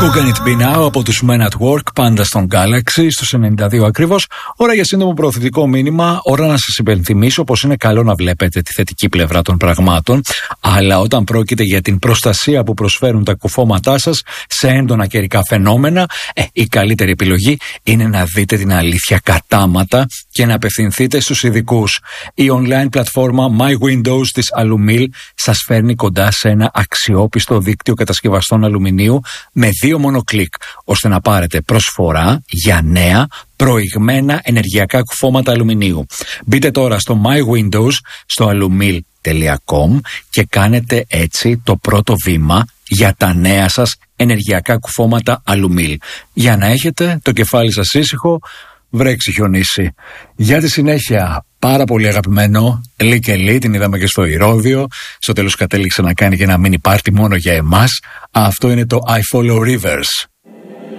Who Can It Be Now από τους Men at Work, πάντα στον Galaxy, στους 92 ακριβώς. Ώρα για σύντομο προωθητικό μήνυμα. Ώρα να σας υπενθυμίσω πως είναι καλό να βλέπετε τη θετική πλευρά των πραγμάτων, αλλά όταν πρόκειται για την προστασία που προσφέρουν τα κουφώματά σας σε έντονα καιρικά φαινόμενα, η καλύτερη επιλογή είναι να δείτε την αλήθεια κατάματα και να απευθυνθείτε στους ειδικούς. Η online πλατφόρμα My Windows της Alumil σας φέρνει κοντά σε ένα αξιόπιστο δίκτυο κατασκευαστών αλουμινίου με 2 μόνο κλικ, ώστε να πάρετε προσφορά για νέα προηγμένα ενεργειακά κουφώματα αλουμινίου. Μπείτε τώρα στο My Windows στο alumil.com και κάνετε έτσι το πρώτο βήμα για τα νέα σας ενεργειακά κουφώματα Alumil, για να έχετε το κεφάλι σας ήσυχο, βρέξει χιονίσει. Για τη συνέχεια, πάρα πολύ αγαπημένο Lee και Lee, την είδαμε και στο Ηρώδειο. Στο τέλος κατέληξε να κάνει και ένα mini party μόνο για εμάς. Αυτό είναι το I Follow Rivers.